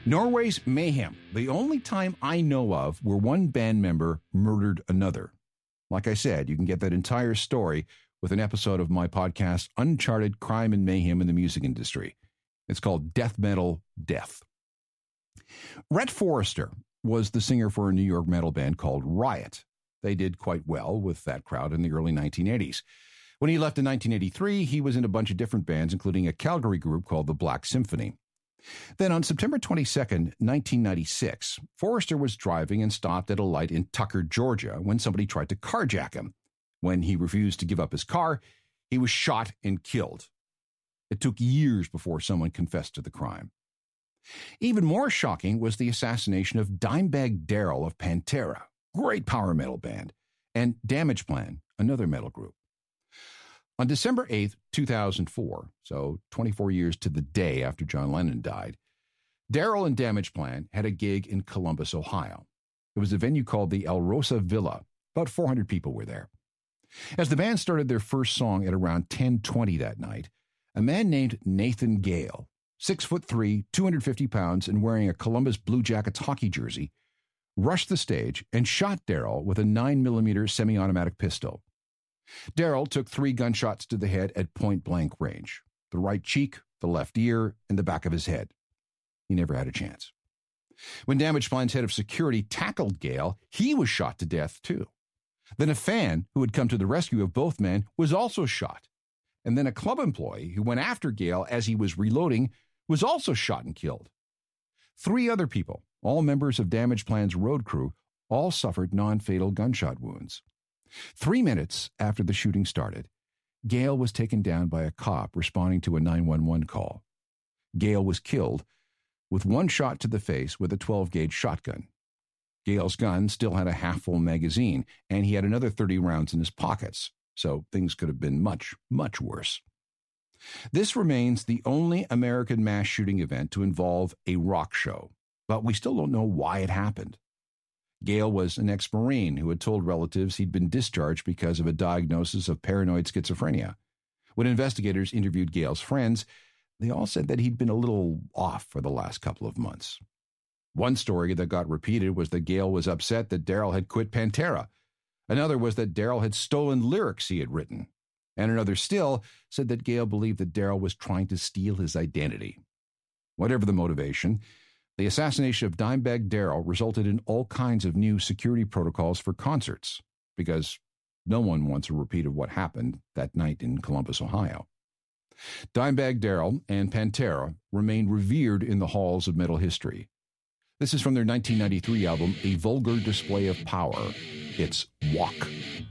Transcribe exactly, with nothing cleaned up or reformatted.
Norway's Mayhem, the only time I know of where one band member murdered another. Like I said, you can get that entire story with an episode of my podcast, Uncharted Crime and Mayhem in the Music Industry. It's called Death Metal Death. Rhett Forrester was the singer for a New York metal band called Riot. They did quite well with that crowd in the early nineteen eighties. When he left in nineteen eighty-three, he was in a bunch of different bands, including a Calgary group called the Black Symphony. Then on September twenty-second, nineteen ninety-six, Forrester was driving and stopped at a light in Tucker, Georgia, when somebody tried to carjack him. When he refused to give up his car, he was shot and killed. It took years before someone confessed to the crime. Even more shocking was the assassination of Dimebag Darrell of Pantera, great power metal band, and Damageplan, another metal group. On December eighth, two thousand four, so twenty-four years to the day after John Lennon died, Darrell and Damageplan had a gig in Columbus, Ohio. It was a venue called the El Rosa Villa. About four hundred people were there. As the band started their first song at around ten twenty that night, a man named Nathan Gale, six foot three, two hundred fifty pounds, and wearing a Columbus Blue Jackets hockey jersey, rushed the stage and shot Darrell with a nine millimeter semi-automatic pistol. Darrell took three gunshots to the head at point-blank range, the right cheek, the left ear, and the back of his head. He never had a chance. When Damageplan's head of security tackled Gale, he was shot to death too. Then a fan who had come to the rescue of both men was also shot. And then a club employee who went after Gale as he was reloading was also shot and killed. Three other people, all members of Damageplan's road crew, all suffered non-fatal gunshot wounds. Three minutes after the shooting started, Gale was taken down by a cop responding to a nine one one call. Gale was killed with one shot to the face with a twelve gauge shotgun. Gale's gun still had a half-full magazine, and he had another thirty rounds in his pockets, so things could have been much, much worse. This remains the only American mass shooting event to involve a rock show, but we still don't know why it happened. Gale was an ex-Marine who had told relatives he'd been discharged because of a diagnosis of paranoid schizophrenia. When investigators interviewed Gale's friends, they all said that he'd been a little off for the last couple of months. One story that got repeated was that Gale was upset that Darrell had quit Pantera. Another was that Darrell had stolen lyrics he had written. And another still said that Gale believed that Darrell was trying to steal his identity. Whatever the motivation, the assassination of Dimebag Darrell resulted in all kinds of new security protocols for concerts, because no one wants a repeat of what happened that night in Columbus, Ohio. Dimebag Darrell and Pantera remain revered in the halls of metal history. This is from their nineteen ninety-three album, A Vulgar Display of Power. It's Walk.